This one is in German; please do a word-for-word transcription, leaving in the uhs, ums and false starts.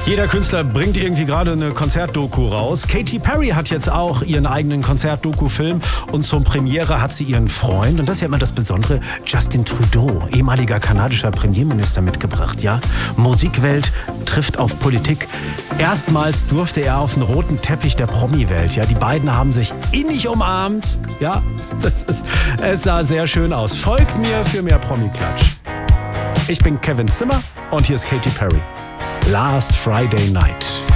Jeder Künstler bringt irgendwie gerade eine Konzertdoku raus. Katy Perry hat jetzt auch ihren eigenen Konzertdoku-Film und zur Premiere hat sie ihren Freund, und das ist ja immer das Besondere, Justin Trudeau, ehemaliger kanadischer Premierminister, mitgebracht. Ja, Musikwelt trifft auf Politik. Erstmals durfte er auf den roten Teppich der Promi-Welt. Ja, die beiden haben sich innig umarmt. Ja, das ist, es sah sehr schön aus. Folgt mir für mehr Promi-Klatsch. Ich bin Kevin Zimmer und hier ist Katy Perry. Last Friday Night.